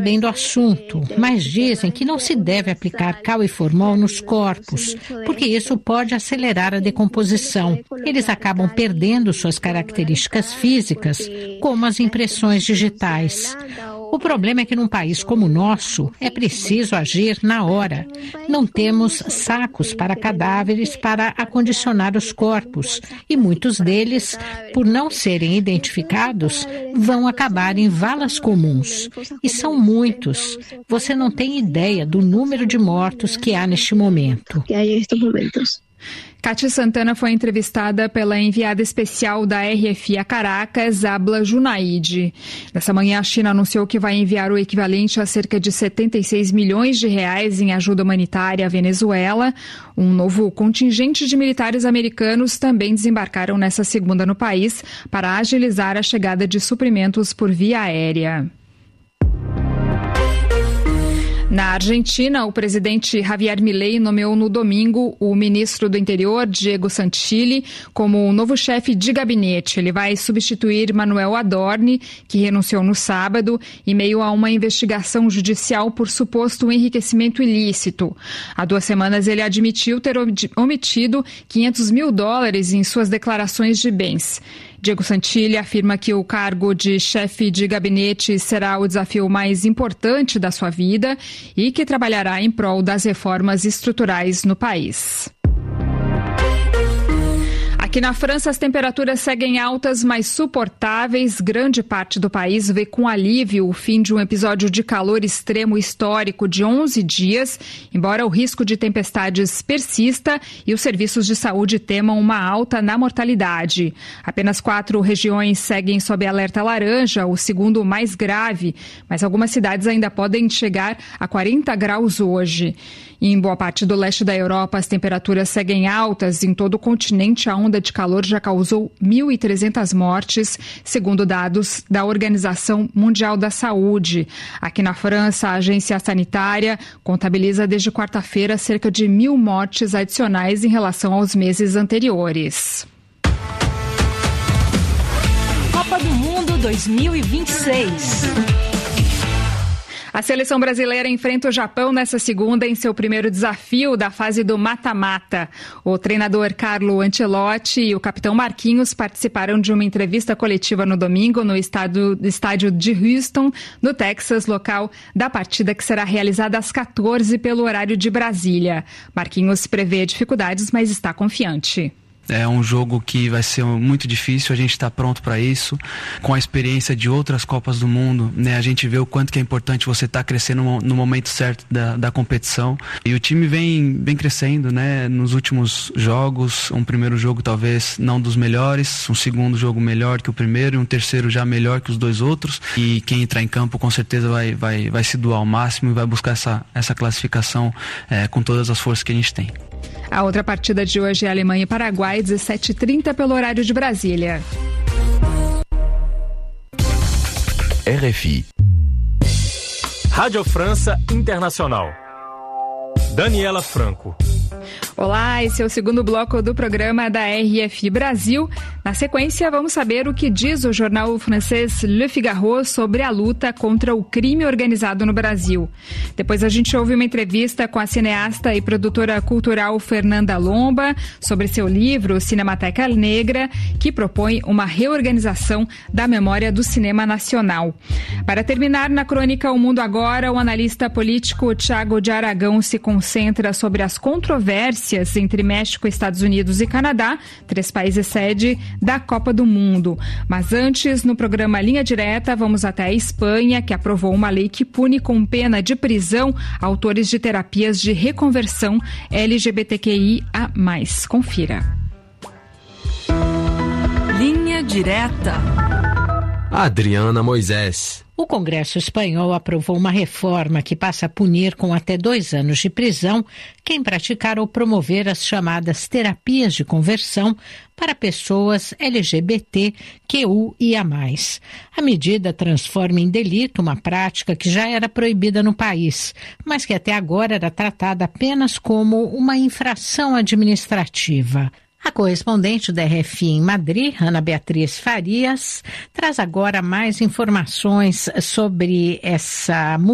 bem do assunto, mas dizem que não se deve aplicar cal e formol nos corpos, porque isso pode acelerar a decomposição. Eles acabam perdendo suas características físicas, como as impressões digitais. O problema é que num país como o nosso, é preciso agir na hora. Não temos sacos para cadáveres para acondicionar os corpos, e muitos deles, por não serem identificados, vão acabar em valas comuns. E são muitos. Você não tem ideia do número de mortos que há neste momento. Kátia Santana foi entrevistada pela enviada especial da RFI a Caracas, Abla Junaide. Nessa manhã, a China anunciou que vai enviar o equivalente a cerca de 76 milhões de reais em ajuda humanitária à Venezuela. Um novo contingente de militares americanos também desembarcaram nessa segunda no país para agilizar a chegada de suprimentos por via aérea. Na Argentina, o presidente Javier Milei nomeou no domingo o ministro do Interior, Diego Santilli, como o novo chefe de gabinete. Ele vai substituir Manuel Adorni, que renunciou no sábado, em meio a uma investigação judicial por suposto enriquecimento ilícito. Há 2 semanas, ele admitiu ter omitido $500 mil em suas declarações de bens. Diego Santilli afirma que o cargo de chefe de gabinete será o desafio mais importante da sua vida e que trabalhará em prol das reformas estruturais no país. Aqui na França, as temperaturas seguem altas, mas suportáveis. Grande parte do país vê com alívio o fim de um episódio de calor extremo histórico de 11 dias, embora o risco de tempestades persista e os serviços de saúde temam uma alta na mortalidade. Apenas 4 regiões seguem sob alerta laranja, o segundo mais grave, mas algumas cidades ainda podem chegar a 40 graus hoje. Em boa parte do leste da Europa, as temperaturas seguem altas. Em todo o continente, a onda de calor já causou 1.300 mortes, segundo dados da Organização Mundial da Saúde. Aqui na França, a agência sanitária contabiliza desde quarta-feira cerca de 1.000 mortes adicionais em relação aos meses anteriores. Copa do Mundo 2026. A seleção brasileira enfrenta o Japão nessa segunda em seu primeiro desafio da fase do mata-mata. O treinador Carlo Ancelotti e o capitão Marquinhos participaram de uma entrevista coletiva no domingo no estádio de Houston, no Texas, local da partida que será realizada às 14 pelo horário de Brasília. Marquinhos prevê dificuldades, mas está confiante. É um jogo que vai ser muito difícil, a gente está pronto para isso. Com a experiência de outras Copas do Mundo, né, a gente vê o quanto que é importante você estar crescendo no momento certo da competição. E o time vem crescendo, né, nos últimos jogos. Um primeiro jogo talvez não dos melhores, um segundo jogo melhor que o primeiro e um terceiro já melhor que os 2 outros. E quem entrar em campo com certeza vai se doar ao máximo e vai buscar essa classificação com todas as forças que a gente tem. A outra partida de hoje é Alemanha e Paraguai, 17h30 pelo horário de Brasília. RFI. Rádio França Internacional. Daniela Franco. Olá, esse é o segundo bloco do programa da RFI Brasil. Na sequência, vamos saber o que diz o jornal francês Le Figaro sobre a luta contra o crime organizado no Brasil. Depois a gente ouve uma entrevista com a cineasta e produtora cultural Fernanda Lomba sobre seu livro Cinemateca Negra, que propõe uma reorganização da memória do cinema nacional. Para terminar, na crônica O Mundo Agora, o analista político Thiago de Aragão se concentra sobre as controvérsias entre México, Estados Unidos e Canadá, 3 países sede da Copa do Mundo. Mas antes, no programa Linha Direta, vamos até a Espanha, que aprovou uma lei que pune com pena de prisão autores de terapias de reconversão LGBTQIA+. Confira. Linha Direta. Adriana Moisés. O Congresso espanhol aprovou uma reforma que passa a punir com até 2 anos de prisão quem praticar ou promover as chamadas terapias de conversão para pessoas LGBTQIA+. A medida transforma em delito uma prática que já era proibida no país, mas que até agora era tratada apenas como uma infração administrativa. A correspondente da RFI em Madrid, Ana Beatriz Farias, traz agora mais informações sobre essa